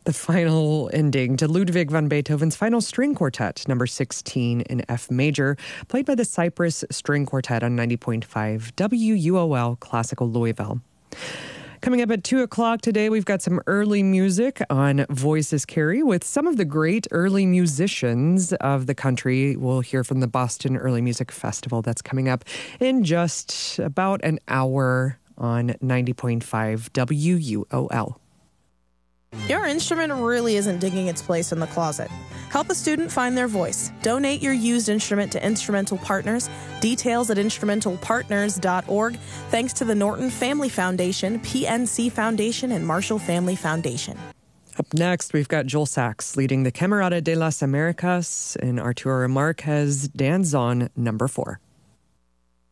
the final ending to Ludwig van Beethoven's Final String Quartet, number 16 in F major, played by the Cypress String Quartet on 90.5 WUOL Classical Louisville. Coming up at 2 o'clock today, we've got some early music on Voices Carry with some of the great early musicians of the country. We'll hear from the Boston Early Music Festival that's coming up in just about an hour on 90.5 WUOL. Your instrument really isn't digging its place in the closet. Help a student find their voice. Donate your used instrument to Instrumental Partners. Details at instrumentalpartners.org. Thanks to the Norton Family Foundation, PNC Foundation, and Marshall Family Foundation. Up next, we've got Joel Sachs leading the Camerata de las Americas and Arturo Marquez Danzón number 4.